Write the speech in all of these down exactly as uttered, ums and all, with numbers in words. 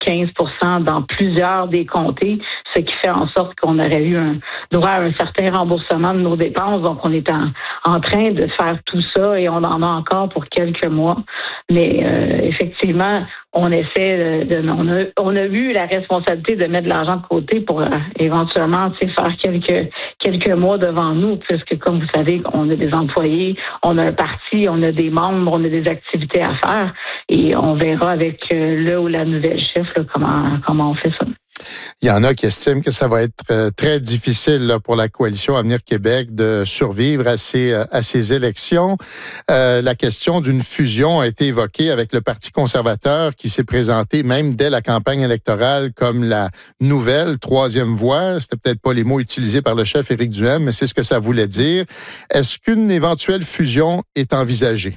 quinze pour cent dans plusieurs des comtés, ce qui fait en sorte qu'on aurait eu un droit à un certain remboursement de nos dépenses. Donc, on est en, en train de faire tout ça et on en a encore pour quelques mois. Mais euh, effectivement, on essaie de, de on a on a eu la responsabilité de mettre de l'argent de côté pour euh, éventuellement tu sais, faire quelques quelques mois devant nous, puisque comme vous savez, on a des employés, on a un parti, on a des membres, on a des activités à faire et on verra avec euh, le ou la nouvelle chef là, comment comment on fait ça. Il y en a qui estiment que ça va être euh, très difficile là, pour la coalition Avenir Québec de survivre à ces, euh, à ces élections. Euh, la question d'une fusion a été évoquée avec le Parti conservateur qui s'est présenté même dès la campagne électorale comme la nouvelle troisième voie. C'était peut-être pas les mots utilisés par le chef Éric Duhem, mais c'est ce que ça voulait dire. Est-ce qu'une éventuelle fusion est envisagée?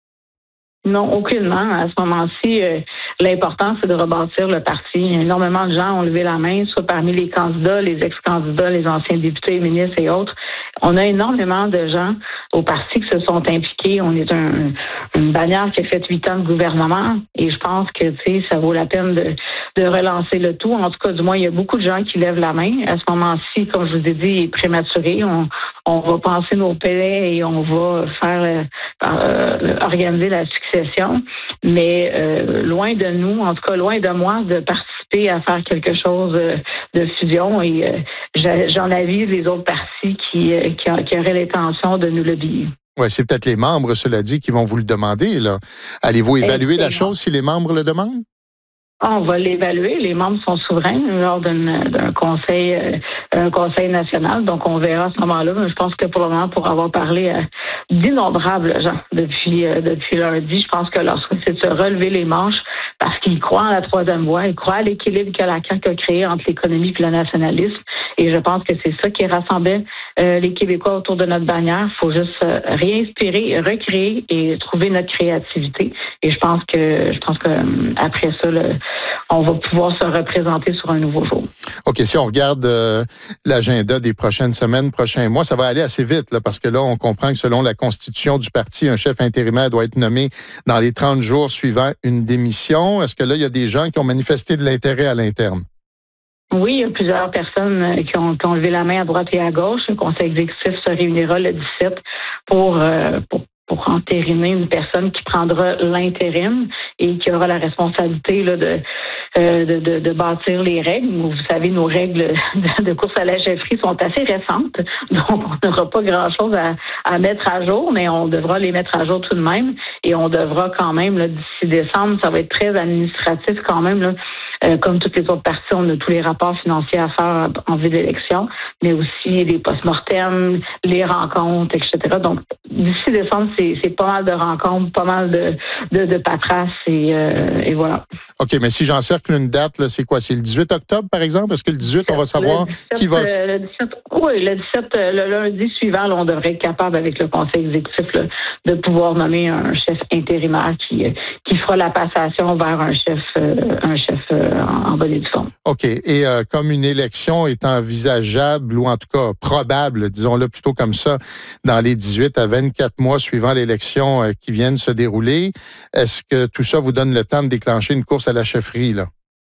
Non, aucunement. À ce moment-ci, euh, l'important, c'est de rebâtir le parti. Énormément de gens ont levé la main, soit parmi les candidats, les ex-candidats, les anciens députés, ministres et autres. On a énormément de gens au parti qui se sont impliqués. On est un, une bannière qui a fait huit ans de gouvernement et je pense que, tu sais, ça vaut la peine de, de relancer le tout. En tout cas, du moins, il y a beaucoup de gens qui lèvent la main. À ce moment-ci, comme je vous ai dit, il est prématuré. On, on va penser nos palais et on va faire euh, organiser la succession. Mais euh, loin de nous, en tout cas loin de moi, de participer à faire quelque chose de, de fusion. Et euh, j'en avise les autres partis qui, qui, qui auraient l'intention de nous l'obéir. Oui, c'est peut-être les membres, cela dit, qui vont vous le demander. Là. Allez-vous évaluer la chose si les membres le demandent? On va l'évaluer. Les membres sont souverains lors d'un, d'un conseil, euh, un conseil national. Donc, on verra à ce moment-là. Mais je pense que pour le moment, pour avoir parlé à d'innombrables gens depuis, euh, depuis lundi, je pense que leur souhait, c'est de se relever les manches parce qu'ils croient en la troisième voie. Ils croient à l'équilibre que la C A Q a créé entre l'économie et le nationalisme. Et je pense que c'est ça qui rassemblait euh, les Québécois autour de notre bannière. Il faut juste euh, réinspirer, recréer et trouver notre créativité. Et je pense que je pense que euh, après ça, le, on va pouvoir se représenter sur un nouveau jour. OK, si on regarde euh, l'agenda des prochaines semaines, prochains mois, ça va aller assez vite, là, parce que là, on comprend que selon la constitution du parti, un chef intérimaire doit être nommé dans les trente jours suivant une démission. Est-ce que là, il y a des gens qui ont manifesté de l'intérêt à l'interne? Oui, il y a plusieurs personnes qui ont, qui ont levé la main à droite et à gauche. Le conseil exécutif se réunira le dix-sept pour, euh, pour pour entériner une personne qui prendra l'intérim et qui aura la responsabilité là, de, euh, de, de, de bâtir les règles. Vous savez, nos règles de course à la chefferie sont assez récentes, donc on n'aura pas grand-chose à, à mettre à jour, mais on devra les mettre à jour tout de même et on devra quand même, là, d'ici décembre, ça va être très administratif quand même, là, euh, comme toutes les autres parties, on a tous les rapports financiers à faire en vue d'élection, mais aussi les post-mortem, les rencontres, et cetera. Donc, d'ici décembre, c'est, c'est pas mal de rencontres, pas mal de, de, de paperasse et, euh, et voilà. OK, mais si j'encercle une date, là, c'est quoi? C'est le dix-huit octobre, par exemple? Est-ce que le dix-huit, on va savoir dix-sept, qui va... Euh, le dix-sept, oui, le dix-sept, le lundi suivant, là, on devrait être capable, avec le conseil exécutif, là, de pouvoir nommer un chef intérimaire qui, qui fera la passation vers un chef, euh, un chef euh, en bonne et due forme. OK. Et euh, comme une élection est envisageable, ou en tout cas probable, disons-le plutôt comme ça, dans les dix-huit à vingt-quatre mois suivant l'élection euh, qui viennent se dérouler, est-ce que tout ça vous donne le temps de déclencher une course à la chefferie, là?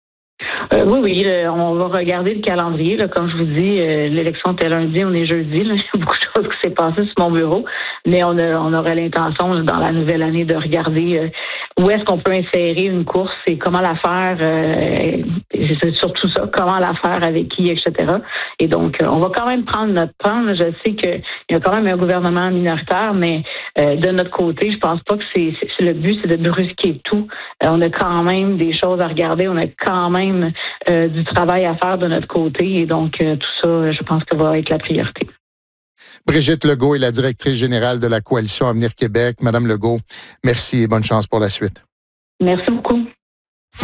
Euh, oui, oui, là, on va regarder le calendrier. Là, comme je vous dis, euh, l'élection était lundi, on est jeudi. Là. Il y a beaucoup de choses qui s'est passées sur mon bureau. Mais on, a, on aurait l'intention, dans la nouvelle année, de regarder euh, où est-ce qu'on peut insérer une course et comment la faire. Euh, et c'est surtout ça, comment la faire, avec qui, et cetera. Et donc, euh, on va quand même prendre notre temps. Là. Je sais qu'il y a quand même un gouvernement minoritaire, mais euh, de notre côté, je pense pas que c'est, c'est le but, c'est de brusquer tout. Euh, on a quand même des choses à regarder. On a quand même Euh, du travail à faire de notre côté et donc euh, tout ça, je pense que va être la priorité. Brigitte Legault est la directrice générale de la Coalition Avenir Québec. Madame Legault, merci et bonne chance pour la suite. Merci beaucoup.